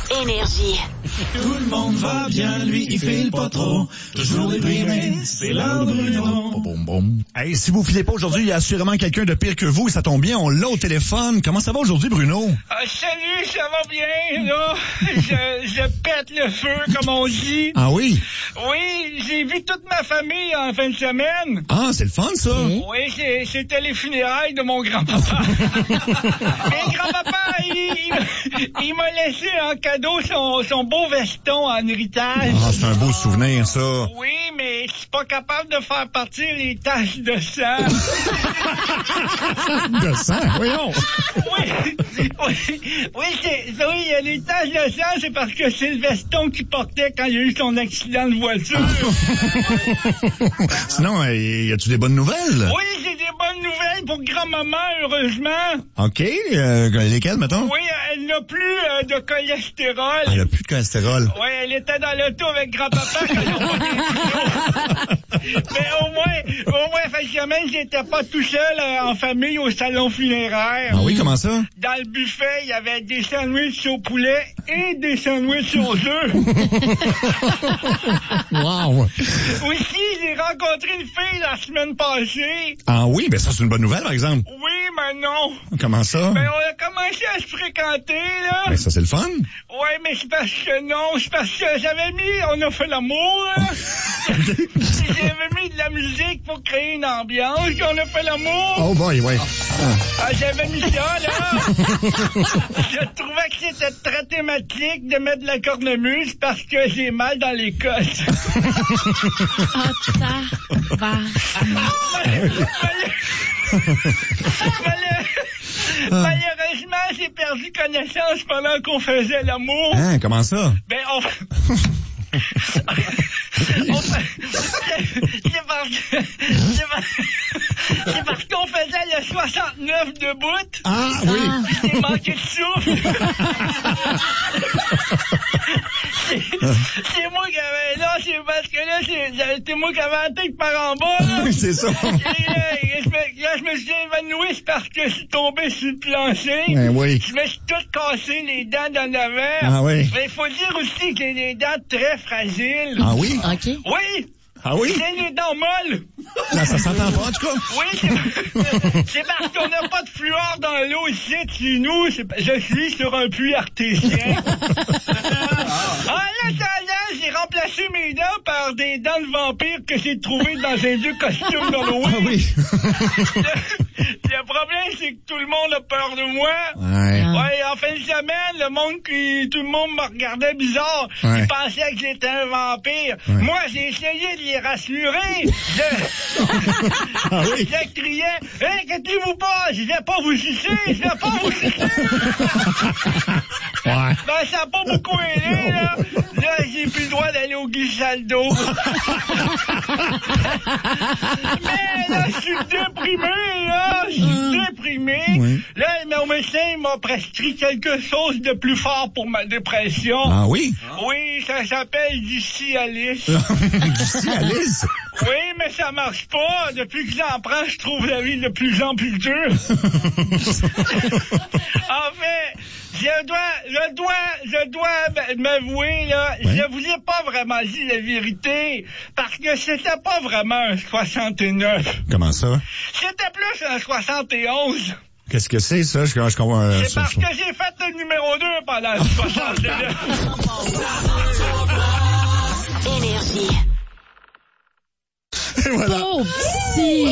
Énergie. Tout le monde va bien, lui, il file pas trop. Toujours déprimé, c'est l'heure de Bruno. Boum, boum. Hey, si vous filez pas aujourd'hui, il y a assurément quelqu'un de pire que vous et ça tombe bien, on l'a au téléphone. Comment ça va aujourd'hui, Bruno? Salut, ça va bien, là? Je pète le feu, comme on dit. Ah oui? Oui, j'ai vu toute ma famille en fin de semaine. Ah, c'est le fun, ça. Oui, c'était les funérailles de mon grand-papa. Et grand-papa, il m'a laissé en cadeau son beau veston en héritage. Ah, c'est un beau souvenir, ça. Oui, mais je suis pas capable de faire partir les taches de sang. De sang, voyons. Oui, les taches de sang, c'est parce que c'est le veston qu'il portait quand il a eu son accident de voiture. Sinon, y a-tu des bonnes nouvelles? Oui, j'ai des bonnes nouvelles pour grand-maman, heureusement. OK, lesquelles, mettons? Oui, elle n'a plus de cholestérol. Elle a plus de cholestérol. Oui, elle était dans l'auto avec grand-papa quand ils ont pris mais au moins, fin de semaine, j'étais pas tout seul en famille au salon funéraire. Ah oui, comment ça? Dans le buffet, il y avait des sandwichs au poulet et des sandwichs aux œufs. Wow! Aussi, j'ai rencontré une fille la semaine passée. Ah oui, ben ça, c'est une bonne nouvelle, par exemple. Oui, mais non. Comment ça? Ben, on a commencé à se fréquenter, là. Ben ça, c'est le fun. Oui, mais c'est parce que on a fait l'amour, là. J'avais mis de la musique pour créer une ambiance, qu'on a fait l'amour. Oh boy, ouais. Ah, j'avais mis ça, là. Je trouvais que c'était très thématique de mettre de la cornemuse parce que j'ai mal dans les côtes. Malheureusement, j'ai perdu connaissance pendant qu'on faisait l'amour. Hein, comment ça? Ben, c'est parce qu'on faisait le 69 debout. Ah, oui. J'ai manqué de souffle. C'est moi qui avais là, c'est parce que là, c'est moi qui avais la tête par en bas, là. Oui, c'est ça. Et là, je me suis évanoui, c'est parce que je suis tombé sur le plancher. Ben oui. Je me suis tout cassé les dents d'en avant. Ah oui. Mais il faut dire aussi que j'ai des dents très fragiles. Ah oui? OK. Oui. Ah oui? J'ai les dents molles. Là, ça s'entend pas, en tout cas. Oui, c'est parce qu'on n'a pas de fluor dans l'eau ici, chez nous. Je suis sur un puits artésien. En attendant, j'ai remplacé mes dents par des dents de vampire que j'ai trouvées dans un vieux costume d'Halloween. Ah oui. Le problème, c'est que tout le monde a peur de moi. Ouais. Ouais, en fin de semaine, tout le monde me regardait bizarre. Ouais. Ils pensaient que j'étais un vampire. Ouais. Moi, j'ai essayé de les rassurer. Ah oui. Je criais, inquiétez-vous pas, je vais pas vous sucer, Ouais. Ben, ça n'a pas beaucoup aidé, là. Là, j'ai plus le droit d'aller au Guisaldo. Mais là, je suis déprimé, là. Oui. Là, mon médecin m'a prescrit quelque chose de plus fort pour ma dépression. Ah oui? Oui, ça s'appelle du Cialis. Du Cialis? Oui, mais ça marche pas. Depuis que j'en prends, je trouve la vie de plus en plus dure. En fait, je dois m'avouer, là, Oui. je vous ai pas vraiment dit la vérité, parce que c'était pas vraiment un 69. Comment ça? C'était plus un 71. Qu'est-ce que c'est, ça? Je comprends. C'est parce que j'ai fait le numéro 2 pendant le 69. Énergie. Et voilà. Oh, petit.